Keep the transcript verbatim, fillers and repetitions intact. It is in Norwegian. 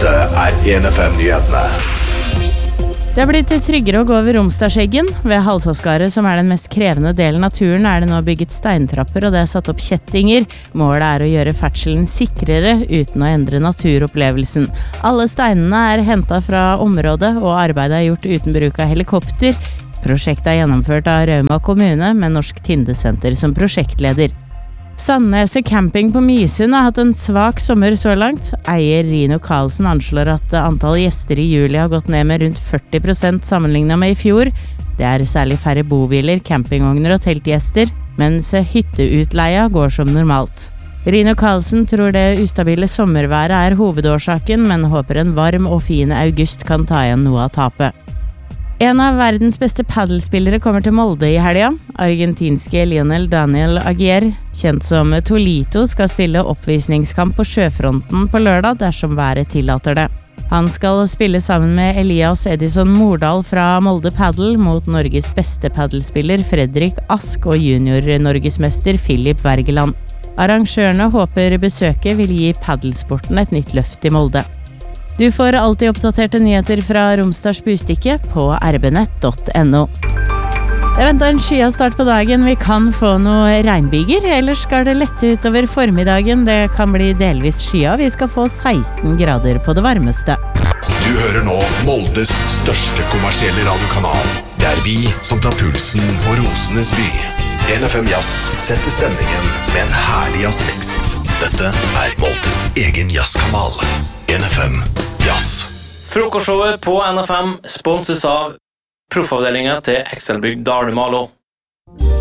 Dette er en F M-nyhetene. Det har blitt tryggere å gå over Romsdalseggen. Ved Halsaskaret, som er den mest krevende delen av turen, er det nå bygget steintrapper, og det er satt opp kjettinger. Målet er å gjøre ferdselen sikrere uten å endre naturopplevelsen. Alle steinene er hentet fra området, og arbeidet er gjort uten bruk av helikopter. Prosjektet er gjennomført av Rauma kommune, med Norsk Tindesenter som prosjektleder. Sandneset camping på Misund har hatt en svak sommer så langt. Eier Rino Karlsen anslår at antall gjester i juli har gått ned med rundt førti prosent sammenlignet med i fjor. Det er særlig færre bobiler, campingvogner og teltgjester, mens hytteutleia går som normalt. Rino Karlsen tror det ustabile sommerværet er hovedårsaken, men håper en varm og fin august kan ta igjen noe av tapet. En av verdens beste paddelspillere kommer til Molde i helga. Argentinske Lionel Daniel Aguirre, kjent som Tolito, skal spille oppvisningskamp på sjøfronten på lørdag dersom været tillater det. Han skal spille sammen med Elias Edison Mordal fra Molde Paddle mot Norges beste paddelspiller Fredrik Ask og junior-norgesmester Philip Wergeland. Arrangørene håper besøket vil gi paddelsporten et nytt løft i Molde. Du får alltid oppdaterte nyheter fra Romsdals Bustikke på r b nett punktum n o. Det venter en skya start på dagen. Vi kan få noe regnbyger, ellers skal det lette utover formiddagen. Det kan bli delvis skya. Vi skal få seksten grader på det varmeste. Du hører nå Moldes største kommersielle radiokanal. Det er vi som tar pulsen på Rosenes by. en F M Jazz setter stemningen med en herlig jazzmix. Dette er Moldes egen jazzkanal. en F M Jazz. Frokostshowet på N F M sponses av proffavdelingen til Excelbygg Dalmalo.